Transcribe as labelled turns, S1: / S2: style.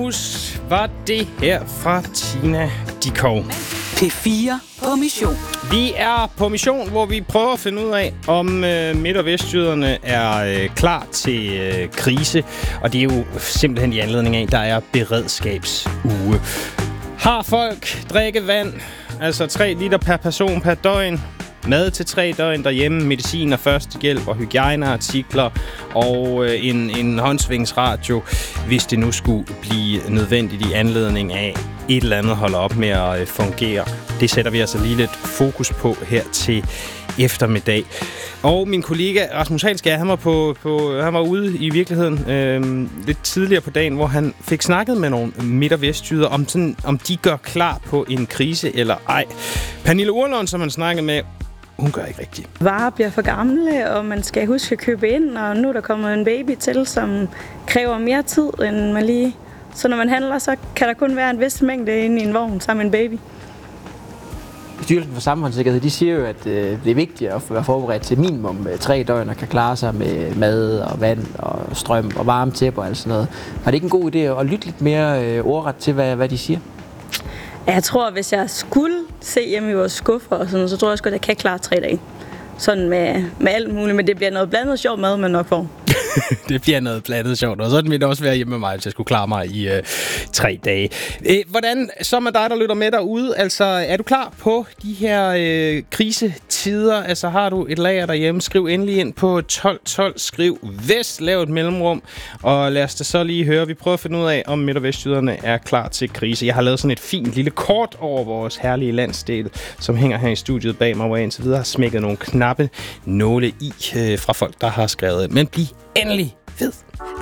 S1: Var det her fra Tina Dickow.
S2: P4 på mission.
S1: Vi er på mission, hvor vi prøver at finde ud af, om midt- og vestjyderne er klar til krise. Og det er jo simpelthen i anledning af, der er beredskabsuge. Har folk drikkevand, altså 3 liter per person per døgn? Mad til 3 døgn derhjemme, medicin og førstehjælp og hygiejneartikler og en håndsvingsradio, hvis det nu skulle blive nødvendigt i anledning af et eller andet holder op med at fungere. Det sætter vi altså lige lidt fokus på her til eftermiddag. Og min kollega Rasmus Halskjær, han var ude i virkeligheden lidt tidligere på dagen, hvor han fik snakket med nogle midt- og vestjyder om de gør klar på en krise eller ej. Pernille Urlund, som han snakkede med, hun gør ikke rigtigt.
S3: Varer bliver for gamle, og man skal huske at købe ind, og nu er der kommet en baby til, som kræver mere tid, end man lige... Så når man handler, så kan der kun være en vis mængde inde i en vogn sammen med en baby.
S4: Styrelsen for Samfundssikkerhed, de siger jo, at det er vigtigt at være forberedt til minimum 3 døgn og kan klare sig med mad og vand og strøm og varme tæpper og alt sådan noget. Var det ikke en god idé at lytte lidt mere ordret til, hvad de siger?
S3: Jeg tror, at hvis jeg skulle se hjemme i vores skuffer og sådan, så tror jeg også godt, at jeg kan klare 3 dage. Sådan med alt muligt, men det bliver noget blandet sjovt mad, man nok får.
S1: Det bliver noget blandet sjovt, og så ville det også være hjemme med mig, hvis jeg skulle klare mig i 3 dage. Hvordan så med dig, der lytter med derude? Altså, er du klar på de her krisetider? Altså, har du et lager derhjemme? Skriv endelig ind på 1212. Skriv Vest, lav et mellemrum, og lad os da så lige høre. Vi prøver at finde ud af, om midt- og vestjyderne er klar til krise. Jeg har lavet sådan et fint lille kort over vores herlige landsdel, som hænger her i studiet bag mig, hvor jeg indtil videre har smækket nogle knappe nåle i fra folk, der har skrevet. Men bliv endelig ved.